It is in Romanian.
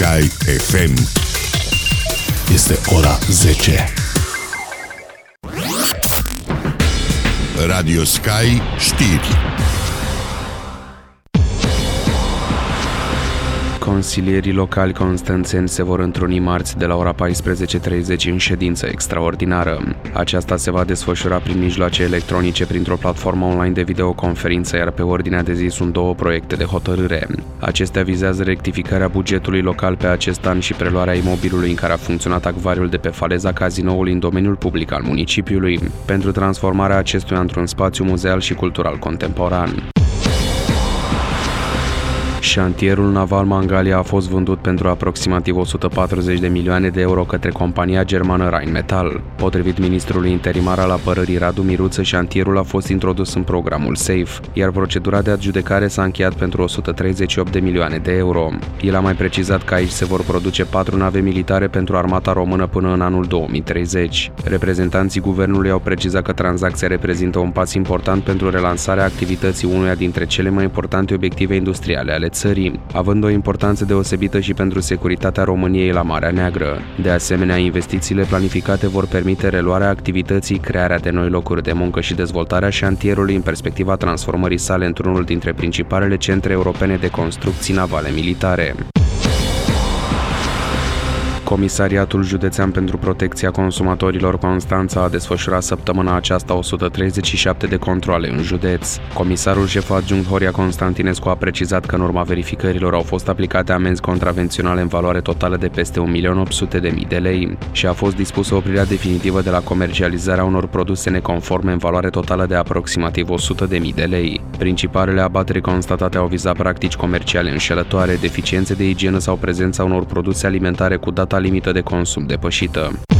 Sky FM. Este ora 10. Radio Sky știri. Consilierii locali constanțeni se vor întruni marți de la ora 14:30 în ședință extraordinară. Aceasta se va desfășura prin mijloace electronice printr-o platformă online de videoconferință, iar pe ordinea de zi sunt două proiecte de hotărâre. Acestea vizează rectificarea bugetului local pe acest an și preluarea imobilului în care a funcționat acvariul de pe faleza cazinoului în domeniul public al municipiului, pentru transformarea acestuia într-un spațiu muzeal și cultural contemporan. Șantierul naval Mangalia a fost vândut pentru aproximativ 140 de milioane de euro către compania germană Rheinmetall. Potrivit ministrului interimar al apărării Radu Miruță, șantierul a fost introdus în programul SAFE, iar procedura de adjudecare s-a încheiat pentru 138 de milioane de euro. El a mai precizat că aici se vor produce 4 nave militare pentru armata română până în anul 2030. Reprezentanții guvernului au precizat că tranzacția reprezintă un pas important pentru relansarea activității unuia dintre cele mai importante obiective industriale ale țării, având o importanță deosebită și pentru securitatea României la Marea Neagră. De asemenea, investițiile planificate vor permite reluarea activității, crearea de noi locuri de muncă și dezvoltarea șantierului în perspectiva transformării sale într-unul dintre principalele centre europene de construcții navale militare. Comisariatul Județean pentru Protecția Consumatorilor Constanța a desfășurat săptămâna aceasta 137 de controale în județ. Comisarul șef adjunct Horia Constantinescu a precizat că în urma verificărilor au fost aplicate amenzi contravenționale în valoare totală de peste 1.800.000 de lei și a fost dispusă oprirea definitivă de la comercializarea unor produse neconforme în valoare totală de aproximativ 100.000 de lei. Principalele abateri constatate au vizat practici comerciale înșelătoare, deficiențe de igienă sau prezența unor produse alimentare cu data limită de consum depășită.